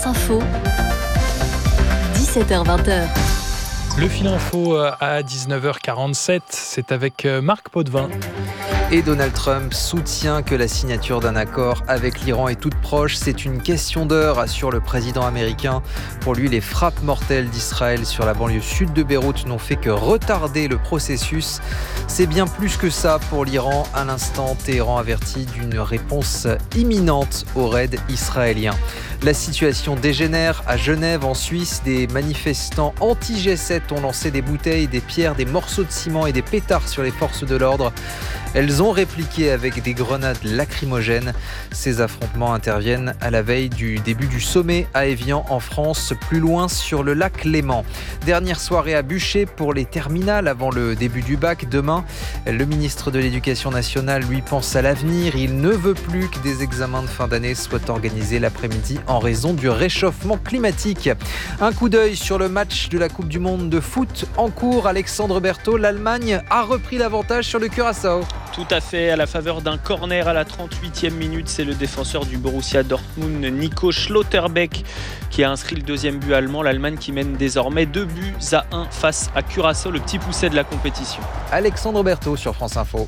France Info, 17h-20h. Le fil info à 19h47, c'est avec Marc Potvin. Et Donald Trump soutient que la signature d'un accord avec l'Iran est toute proche. C'est une question d'heure, assure le président américain. Pour lui, les frappes mortelles d'Israël sur la banlieue sud de Beyrouth n'ont fait que retarder le processus. C'est bien plus que ça pour l'Iran. À l'instant, Téhéran avertit d'une réponse imminente au raid israélien. La situation dégénère à Genève, en Suisse. Des manifestants anti-G7 ont lancé des bouteilles, des pierres, des morceaux de ciment et des pétards sur les forces de l'ordre. Elles ont répliqué avec des grenades lacrymogènes. Ces affrontements interviennent à la veille du début du sommet à Évian en France, plus loin sur le lac Léman. Dernière soirée à bûcher pour les terminales avant le début du bac demain. Le ministre de l'Éducation nationale, lui, pense à l'avenir. Il ne veut plus que des examens de fin d'année soient organisés l'après-midi en raison du réchauffement climatique. Un coup d'œil sur le match de la Coupe du Monde de foot en cours. Alexandre Berthaud, l'Allemagne a repris l'avantage sur le Curaçao. Tout à fait, à la faveur d'un corner à la 38e minute, c'est le défenseur du Borussia Dortmund, Nico Schlotterbeck, qui a inscrit le deuxième but allemand. L'Allemagne qui mène désormais 2-1 face à Curaçao, le petit pousset de la compétition. Alexandre Berthaud sur France Info.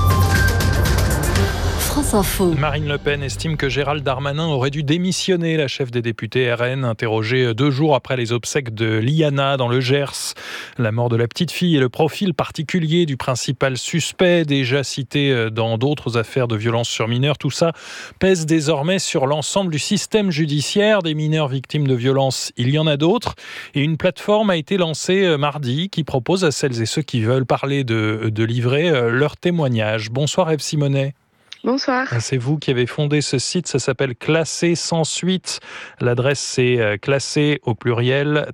France Info. Marine Le Pen estime que Gérald Darmanin aurait dû démissionner. La chef des députés RN, interrogée 2 jours après les obsèques de Liana dans le Gers. La mort de la petite fille et le profil particulier du principal suspect, déjà cité dans d'autres affaires de violence sur mineurs, tout ça pèse désormais sur l'ensemble du système judiciaire. Des mineurs victimes de violences, il y en a d'autres. Et une plateforme a été lancée mardi qui propose à celles et ceux qui veulent parler de livrer leur témoignage. Bonsoir Ève Simonet. Bonsoir. C'est vous qui avez fondé ce site, ça s'appelle Classé sans suite. L'adresse c'est classé au pluriel,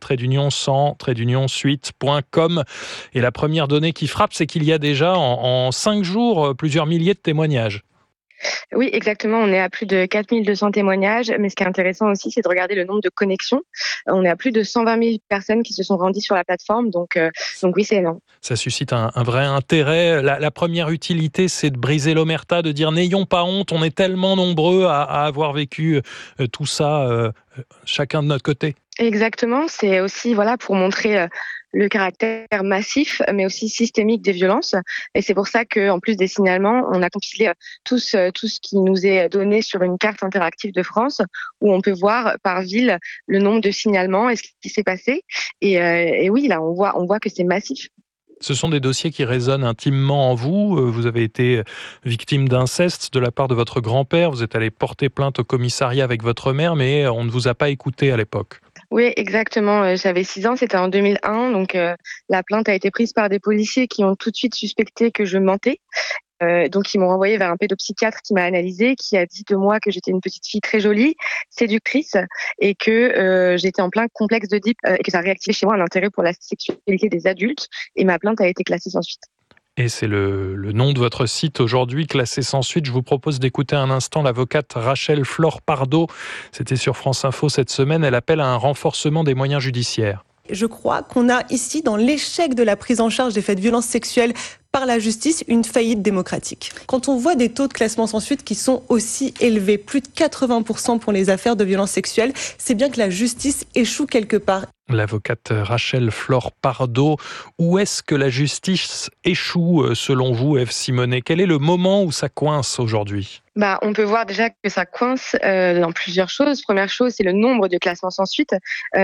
_sans_suite.com. Et la première donnée qui frappe, c'est qu'il y a déjà en 5 jours plusieurs milliers de témoignages. Oui, exactement. On est à plus de 4200 témoignages. Mais ce qui est intéressant aussi, c'est de regarder le nombre de connexions. On est à plus de 120 000 personnes qui se sont rendues sur la plateforme. Donc oui, c'est énorme. Ça suscite un vrai intérêt. La première utilité, c'est de briser l'omerta, de dire n'ayons pas honte. On est tellement nombreux à avoir vécu tout ça, chacun de notre côté. Exactement. C'est aussi pour montrer le caractère massif, mais aussi systémique des violences. Et c'est pour ça qu'en plus des signalements, on a compilé tout ce qui nous est donné sur une carte interactive de France, où on peut voir par ville le nombre de signalements et ce qui s'est passé. Et oui, là, on voit que c'est massif. Ce sont des dossiers qui résonnent intimement en vous. Vous avez été victime d'inceste de la part de votre grand-père. Vous êtes allé porter plainte au commissariat avec votre mère, mais on ne vous a pas écouté à l'époque. Oui, exactement. J'avais 6 ans, c'était en 2001. Donc, la plainte a été prise par des policiers qui ont tout de suite suspecté que je mentais. Donc, ils m'ont renvoyé vers un pédopsychiatre qui m'a analysé, qui a dit de moi que j'étais une petite fille très jolie, séductrice, et que j'étais en plein complexe d'Oedipe, et que ça a réactivé chez moi un intérêt pour la sexualité des adultes. Et ma plainte a été classée sans suite. Et c'est le nom de votre site aujourd'hui, Classé sans suite. Je vous propose d'écouter un instant l'avocate Rachel Flore-Pardo. C'était sur France Info cette semaine. Elle appelle à un renforcement des moyens judiciaires. Je crois qu'on a ici, dans l'échec de la prise en charge des faits de violences sexuelles par la justice, une faillite démocratique. Quand on voit des taux de classement sans suite qui sont aussi élevés, plus de 80% pour les affaires de violences sexuelles, c'est bien que la justice échoue quelque part. L'avocate Rachel Flore-Pardo, où est-ce que la justice échoue selon vous, Ève Simonet ? Quel est le moment où ça coince aujourd'hui ? On peut voir déjà que ça coince dans plusieurs choses. Première chose, c'est le nombre de classements sans suite. Plus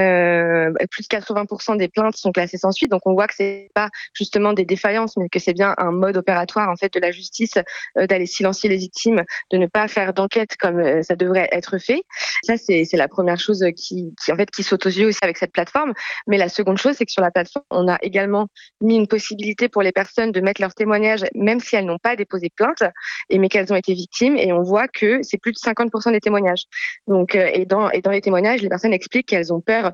de 80% des plaintes sont classées sans suite. Donc on voit que c'est pas justement des défaillances, mais que c'est bien un mode opératoire en fait de la justice d'aller silencier les victimes, de ne pas faire d'enquête comme ça devrait être fait. Ça c'est la première chose qui saute aux yeux aussi avec cette plateforme. Mais la seconde chose, c'est que sur la plateforme, on a également mis une possibilité pour les personnes de mettre leurs témoignages, même si elles n'ont pas déposé plainte, mais qu'elles ont été victimes. Et on voit que c'est plus de 50% des témoignages. Donc, et dans les témoignages, les personnes expliquent qu'elles ont peur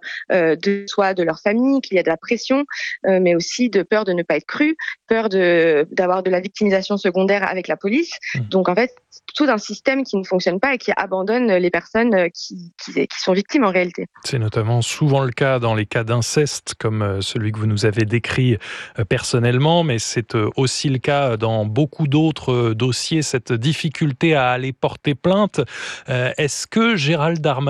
soit de leur famille, qu'il y a de la pression, mais aussi de peur de ne pas être crues, peur d'avoir de la victimisation secondaire avec la police. Donc en fait, tout un système qui ne fonctionne pas et qui abandonne les personnes qui sont victimes en réalité. C'est notamment souvent le cas dans les cas d'inceste, comme celui que vous nous avez décrit personnellement, mais c'est aussi le cas dans beaucoup d'autres dossiers, cette difficulté à aller porter plainte. Est-ce que Gérald Darmanin